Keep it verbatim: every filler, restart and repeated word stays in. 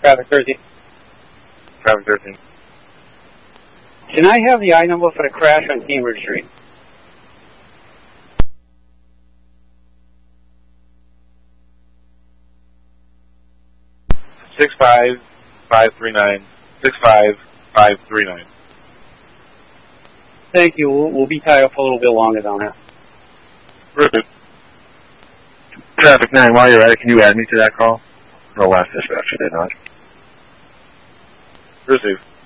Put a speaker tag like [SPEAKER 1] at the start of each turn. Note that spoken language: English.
[SPEAKER 1] Traffic thirteen.
[SPEAKER 2] Traffic thirteen.
[SPEAKER 1] Can I have the I number for the crash on Cambridge Street?
[SPEAKER 2] Six five five three nine. Six five five three nine.
[SPEAKER 1] Thank you. We'll, we'll be tied up a little bit longer down there.
[SPEAKER 2] Rude.
[SPEAKER 3] Traffic nine, while you're at it, can you add me to that call? The last dispatcher did not.
[SPEAKER 2] Receive.